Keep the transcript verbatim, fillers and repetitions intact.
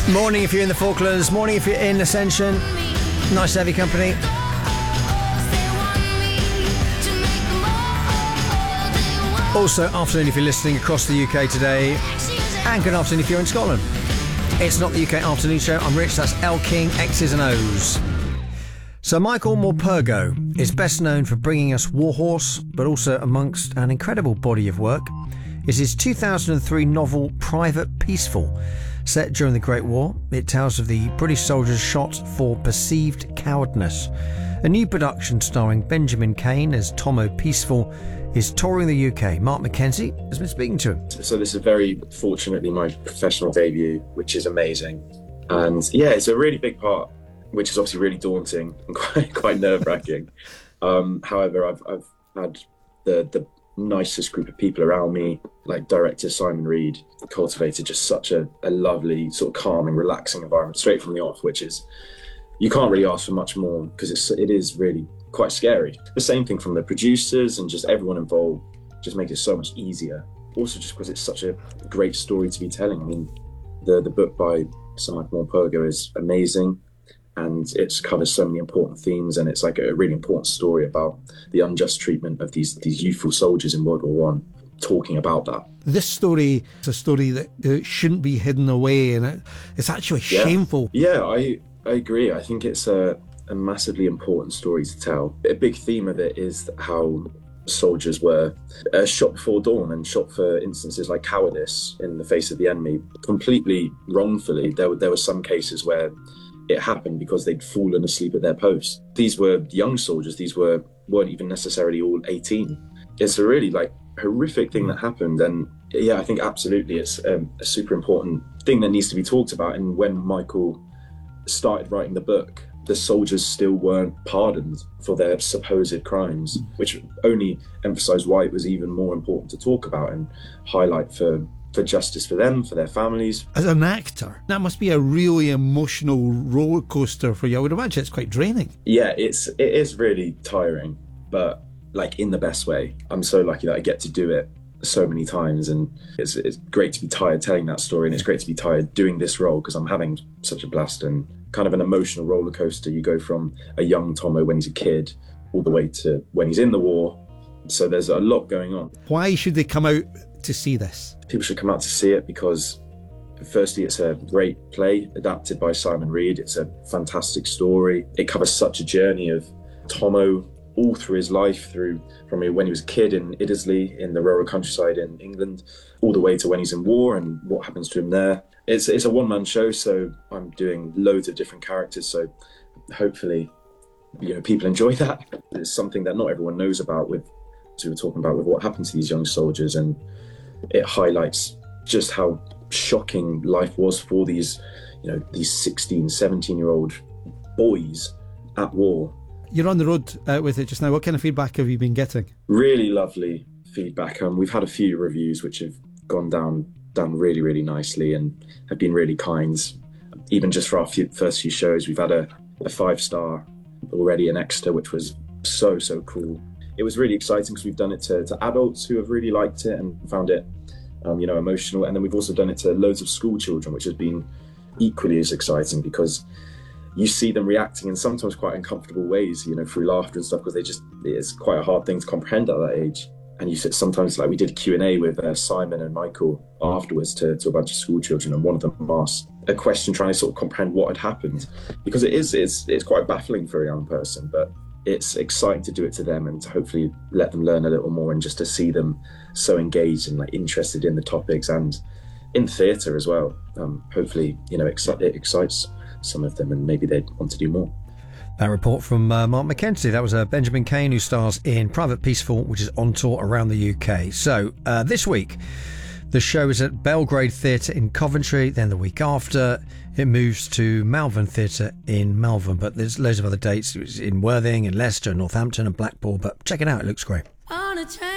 Morning if you're in the Falklands, morning if you're in Ascension. Nice to have your company. Also, afternoon if you're listening across the U K today, and good afternoon if you're in Scotland. It's not the U K Afternoon Show. I'm Rich, that's L King, X's and O's. So Michael Morpurgo is best known for bringing us Warhorse, but also amongst an incredible body of work is his two thousand three novel Private Peaceful. Set during the Great War, it tells of the British soldiers shot for perceived cowardness. A new production starring Benjamin Cain as Tomo Peaceful is touring the U K. Mark Mackenzie has been speaking to him. So this is very fortunately my professional debut, which is amazing. And yeah, it's a really big part, which is obviously really daunting and quite, quite nerve-wracking. Um, however, I've, I've had the, the nicest group of people around me, like director Simon Reed, cultivated just such a, a lovely, sort of calming, relaxing environment straight from the off, which is, you can't really ask for much more because it's, it is really quite scary. The same thing from the producers and just everyone involved, just make it so much easier. Also just because it's such a great story to be telling. I mean, the, the book by Sir Michael Morpurgo is amazing, and it covers so many important themes, and it's like a really important story about the unjust treatment of these these youthful soldiers in World War One, talking about that. This story is a story that uh, shouldn't be hidden away, and it, it's actually yeah. shameful. Yeah, I, I agree. I think it's a, a massively important story to tell. A big theme of it is how soldiers were uh, shot before dawn and shot for instances like cowardice in the face of the enemy, completely wrongfully. There were, there were some cases where it happened because they'd fallen asleep at their post. These were young soldiers. These were, weren't even necessarily all eighteen. It's a really like horrific thing that happened. And yeah, I think absolutely it's um, a super important thing that needs to be talked about. And when Michael started writing the book, the soldiers still weren't pardoned for their supposed crimes, which only emphasised why it was even more important to talk about and highlight for for justice for them, for their families. As an actor, that must be a really emotional roller coaster for you. I would imagine it's quite draining. Yeah, it's it is really tiring, but like in the best way. I'm so lucky that I get to do it so many times, and it's it's great to be tired telling that story, and it's great to be tired doing this role because I'm having such a blast and kind of an emotional roller coaster. You go from a young Tomo when he's a kid all the way to when he's in the war. So there's a lot going on. Why should they come out to see this? People should come out to see it because firstly, it's a great play adapted by Simon Reed. It's a fantastic story. It covers such a journey of Tomo all through his life, through from when he was a kid in Iddesleigh in the rural countryside in England, all the way to when he's in war and what happens to him there. It's it's a one-man show, so I'm doing loads of different characters. So hopefully, you know, people enjoy that. It's something that not everyone knows about, with, as we were talking about, with what happened to these young soldiers, and it highlights just how shocking life was for these, you know, these sixteen, seventeen year old boys at war. You're on the road uh, with it just now. What kind of feedback have you been getting? Really lovely feedback. Um, we've had a few reviews which have gone down done really, really nicely and have been really kind. Even just for our few, first few shows, we've had a, a five star already in Exeter, which was so, so cool. It was really exciting because we've done it to, to adults who have really liked it and found it, um, you know, emotional. And then we've also done it to loads of school children, which has been equally as exciting because you see them reacting in sometimes quite uncomfortable ways, you know, through laughter and stuff, because they just, it's quite a hard thing to comprehend at that age. And you sit sometimes, like we did a Q and A with uh, Simon and Michael afterwards to, to a bunch of school children, and one of them asked a question trying to sort of comprehend what had happened, because it is, it's, it's quite baffling for a young person, but it's exciting to do it to them and to hopefully let them learn a little more, and just to see them so engaged and like interested in the topics and in theatre as well. Um, hopefully, you know, exci- it excites some of them and maybe they'd want to do more. That report from uh, Mark Mackenzie. That was uh, Benjamin Cain, who stars in Private Peaceful, which is on tour around the U K. So uh, this week, the show is at Belgrade Theatre in Coventry. Then the week after, it moves to Malvern Theatre in Malvern. But there's loads of other dates. It's in Worthing and Leicester and Northampton and Blackpool. But check it out. It looks great.